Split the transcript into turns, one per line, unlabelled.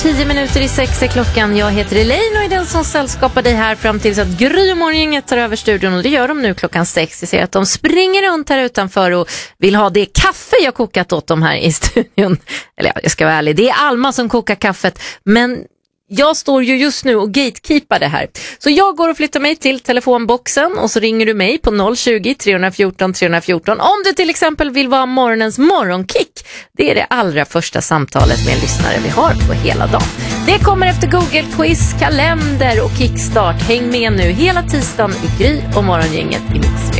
6:10 är klockan. Jag heter Elaine och är den som sällskapar dig här fram tills att Gry och Morgongänget tar över studion. Och det gör de nu klockan 6. Jag ser att de springer runt här utanför och vill ha det kaffe jag kokat åt dem här i studion. Eller ja, jag ska vara ärlig, det är Alma som kokar kaffet. Men jag står ju just nu och gatekeepar det här. Så jag går och flyttar mig till telefonboxen och så ringer du mig på 020-314-314 om du till exempel vill vara morgonens morgonkick. Det är det allra första samtalet med en lyssnare vi har på hela dagen. Det kommer efter Google-quiz, kalender och kickstart. Häng med nu hela tisdagen i Gry och Morgongänget i Mix.